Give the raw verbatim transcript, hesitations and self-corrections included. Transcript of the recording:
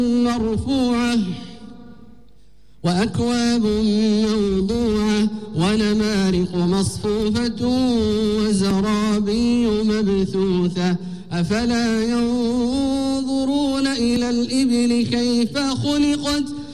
مرفوعة وأكواب موضوعة ونمارق مصفوفة وزرابي مبثوثة أفلا ينظرون إلى الإبل كيف خلقت